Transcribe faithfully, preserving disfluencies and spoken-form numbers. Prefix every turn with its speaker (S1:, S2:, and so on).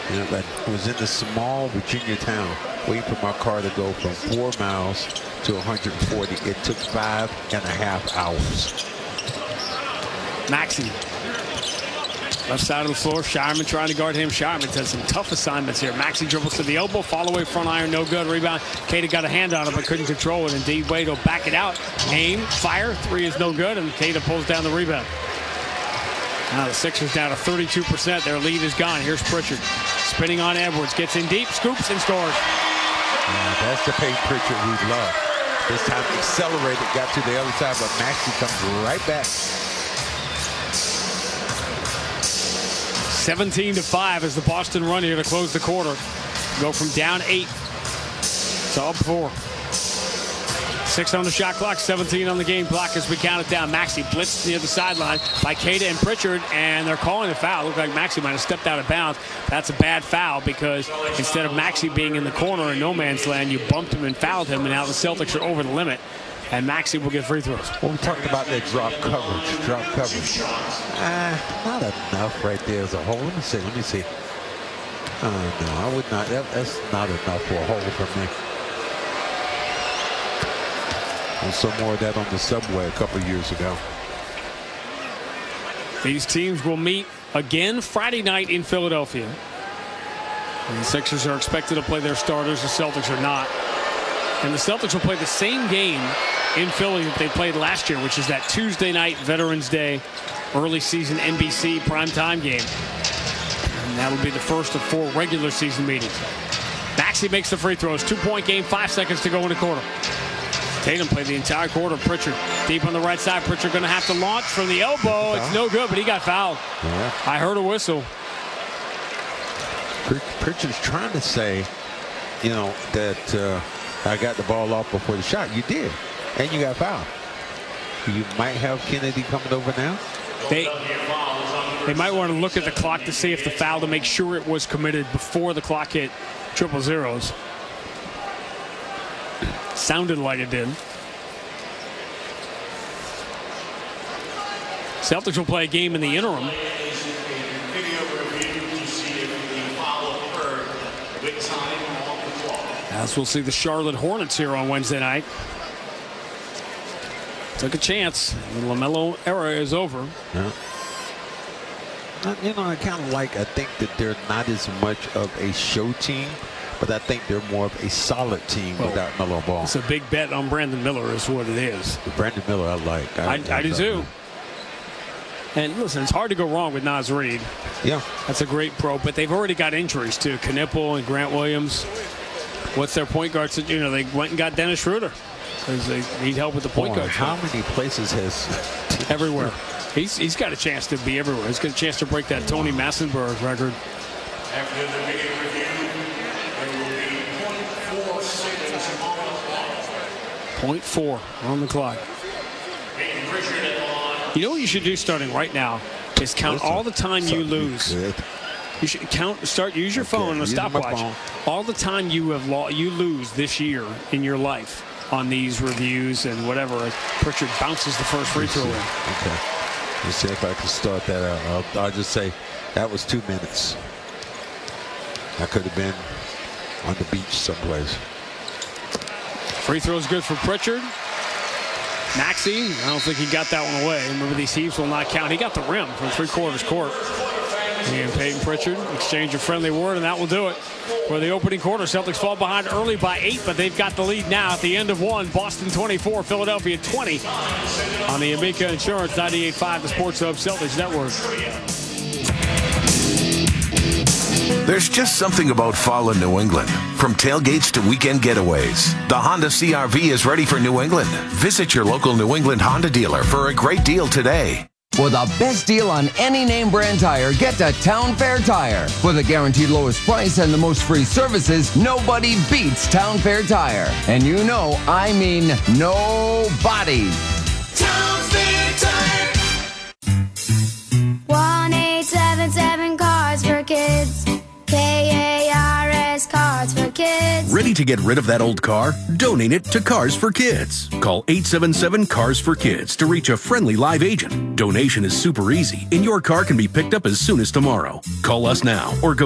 S1: Yeah, but I was in this small Virginia town waiting for my car to go from four miles to one hundred forty. It took five and a half hours.
S2: Maxey. Left side of the floor. Shireman trying to guard him. Shireman's had some tough assignments here. Maxey dribbles to the elbow. Fall away front iron. No good. Rebound. Keita got a hand on it but couldn't control it. Indeed, Wade will back it out. Aim. Fire. Three is no good. And Keita pulls down the rebound. Now the Sixers down to thirty-two percent. Their lead is gone. Here's Pritchard. Spinning on Edwards. Gets in deep. Scoops and scores.
S1: Yeah, that's the Peyton Pritchard we love. This time accelerated. Got to the other side. But Maxey comes right back.
S2: seventeen to five as the Boston run here to close the quarter. Go from down eight to up four. Six on the shot clock, seventeen on the game clock as we count it down. Maxey blitzed near the sideline by Keita and Pritchard, and they're calling a foul. Looked like Maxey might have stepped out of bounds. That's a bad foul because instead of Maxey being in the corner in no man's land, you bumped him and fouled him, and now the Celtics are over the limit. And Maxey will get free throws.
S1: Well, we talked about that drop coverage. Drop coverage. Ah, not enough right there as a whole. Let me see. Let me see. Oh, no, I would not. That, that's not enough for a hole for me. And some more of that on the subway a couple years ago.
S2: These teams will meet again Friday night in Philadelphia. And the Sixers are expected to play their starters. The Celtics are not. And the Celtics will play the same game in Philly that they played last year, which is that Tuesday night Veterans Day early season N B C primetime game. And that'll be the first of four regular season meetings. Maxey makes the free throws. Two-point game, five seconds to go in the quarter. Tatum played the entire quarter. Pritchard deep on the right side. Pritchard going to have to launch from the elbow. It's no good, but he got fouled.
S1: Yeah.
S2: I heard a whistle.
S1: Pritchard's trying to say, you know, that uh, I got the ball off before the shot. You did, and you got fouled. You might have Kennedy coming over now.
S2: They, they might want to look at the clock to see if the foul to make sure it was committed before the clock hit triple zeros. Sounded like it did. Celtics will play a game in the interim. As we'll see the Charlotte Hornets here on Wednesday night. Took a chance. The LaMelo era is over.
S1: Yeah. You know, I kind of like, I think that they're not as much of a show team, but I think they're more of a solid team well, without Melo Ball.
S2: It's a big bet on Brandon Miller is what it is.
S1: Brandon Miller I like.
S2: I, I, I do too. And listen, it's hard to go wrong with Naz Reid.
S1: Yeah.
S2: That's a great pro, but they've already got injuries too. Knipple and Grant Williams. What's their point guard? You know, they went and got Dennis Schroeder because they need help with the point
S1: Boy,
S2: guard.
S1: How many places has...
S2: Everywhere. He's, he's got a chance to be everywhere. He's got a chance to break that Tony Massenberg record.
S3: After the video review, there will be point four seconds on the clock.
S2: point four on the clock. You know what you should do starting right now is count all the time you lose. You should count. Start. Use your phone and a stopwatch. All the time you have lo you lose this year in your life on these reviews and whatever. Pritchard bounces the first free throw in.
S1: Okay. Let's see if I can start that out. I'll, I'll just say that was two minutes. I could have been on the beach someplace.
S2: Free throw is good for Pritchard. Maxey, I don't think he got that one away. Remember, these heaves will not count. He got the rim from three quarters court. And Peyton Pritchard exchange a friendly word, and that will do it for the opening quarter. Celtics fall behind early by eight, but they've got the lead now at the end of one. Boston twenty-four, Philadelphia twenty on the Amica Insurance ninety-eight point five, the Sports Hub Celtics Network.
S4: There's just something about fall in New England. From tailgates to weekend getaways, the Honda C R V is ready for New England. Visit your local New England Honda dealer for a great deal today.
S5: For the best deal on any name brand tire, get to Town Fair Tire. For the guaranteed lowest price and the most free services, nobody beats Town Fair Tire. And you know, I mean nobody.
S6: Town Fair Tire. one eight seven seven Cars for Kids. K A R S Cars for Kids.
S7: Ready to get rid of that old car? Donate it to Cars for Kids. Call eight seven seven Cars for Kids to reach a friendly live agent. Donation is super easy, and your car can be picked up as soon as tomorrow. Call us now or go